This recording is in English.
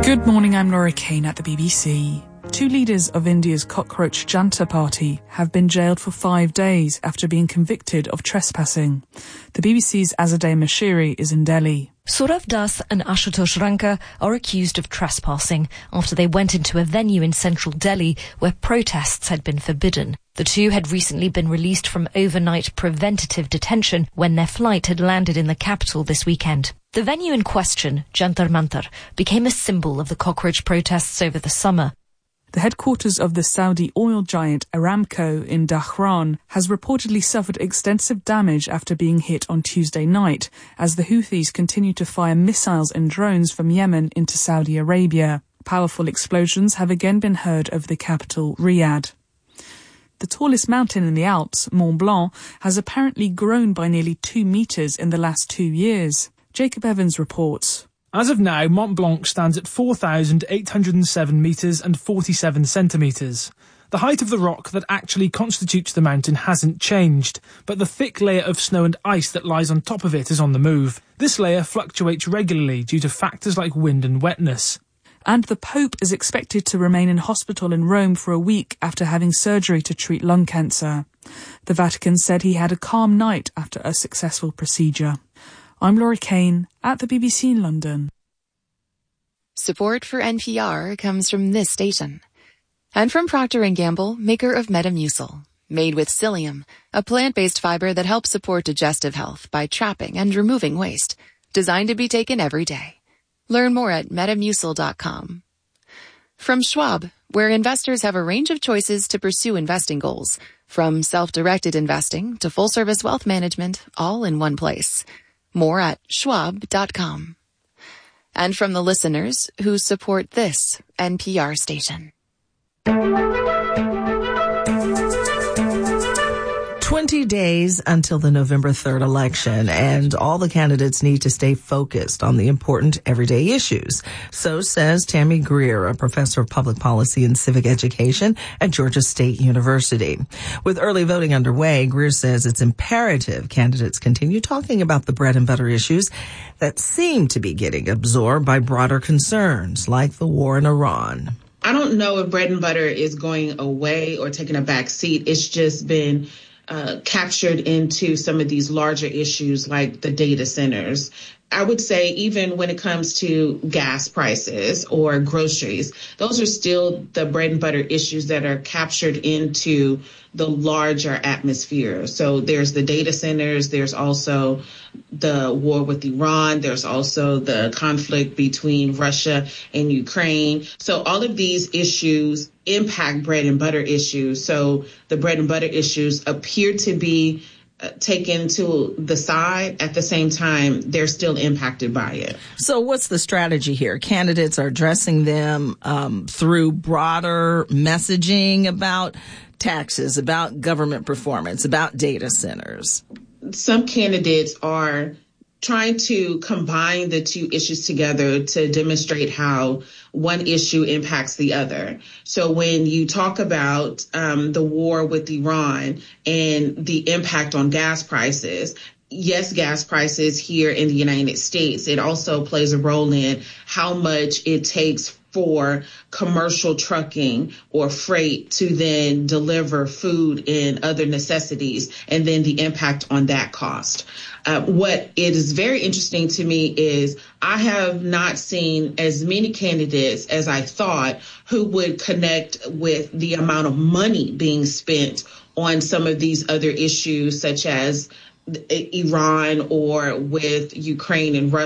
Good morning, I'm Laura Kane at the BBC. Two leaders of India's Cockroach Janta Party have been jailed for 5 days after being convicted of trespassing. The BBC's Azadeh Mashiri is in Delhi. Saurav Das and Ashutosh Ranka are accused of trespassing after they went into a venue in central Delhi where protests had been forbidden. The two had recently been released from overnight preventative detention when their flight had landed in the capital this weekend. The venue in question, Jantar Mantar, became a symbol of the cockroach protests over the summer. The headquarters of the Saudi oil giant Aramco in Dhahran has reportedly suffered extensive damage after being hit on Tuesday night, as the Houthis continue to fire missiles and drones from Yemen into Saudi Arabia. Powerful explosions have again been heard over the capital, Riyadh. The tallest mountain in the Alps, Mont Blanc, has apparently grown by nearly 2 metres in the last 2 years. Jacob Evans reports. As of now, Mont Blanc stands at 4,807 metres and 47 centimetres. The height of the rock that actually constitutes the mountain hasn't changed, but the thick layer of snow and ice that lies on top of it is on the move. This layer fluctuates regularly due to factors like wind and wetness. And the Pope is expected to remain in hospital in Rome for a week after having surgery to treat lung cancer. The Vatican said he had a calm night after a successful procedure. I'm Laura Kane at the BBC in London. Support for NPR comes from this station. And from Procter & Gamble, maker of Metamucil. Made with psyllium, a plant-based fiber that helps support digestive health by trapping and removing waste. Designed to be taken every day. Learn more at metamucil.com. From Schwab, where investors have a range of choices to pursue investing goals. From self-directed investing to full-service wealth management, all in one place. More at schwab.com. And from the listeners who support this NPR station. 20 days until the November 3rd election, and all the candidates need to stay focused on the important everyday issues. So says Tammy Greer, a professor of public policy and civic education at Georgia State University. With early voting underway, Greer says it's imperative candidates continue talking about the bread and butter issues that seem to be getting absorbed by broader concerns, like the war in Iran. I don't know if bread and butter is going away or taking a back seat. It's just been captured into some of these larger issues like the data centers. I would say even when it comes to gas prices or groceries, those are still the bread and butter issues that are captured into the larger atmosphere. So there's the data centers, there's also the war with Iran, there's also the conflict between Russia and Ukraine. So all of these issues impact bread and butter issues. So the bread and butter issues appear to be taken to the side. At the same time, they're still impacted by it. So what's the strategy here? Candidates are addressing them through broader messaging about taxes, about government performance, about data centers. Some candidates are trying to combine the two issues together to demonstrate how one issue impacts the other. So when you talk about the war with Iran and the impact on gas prices, yes, gas prices here in the United States, it also plays a role in how much it takes for commercial trucking or freight to then deliver food and other necessities, and then the impact on that cost. What it is very interesting to me is I have not seen as many candidates as I thought who would connect with the amount of money being spent on some of these other issues, such as Iran or with Ukraine and Russia.